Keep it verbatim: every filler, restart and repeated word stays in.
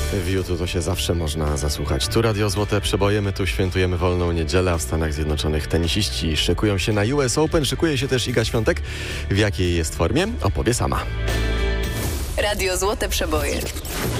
W YouTube to się zawsze można zasłuchać. Tu Radio Złote Przeboje, my tu świętujemy wolną niedzielę, a w Stanach Zjednoczonych tenisiści szykują się na U S Open. Szykuje się też Iga Świątek. W jakiej jest formie? Opowie sama. Radio Złote Przeboje.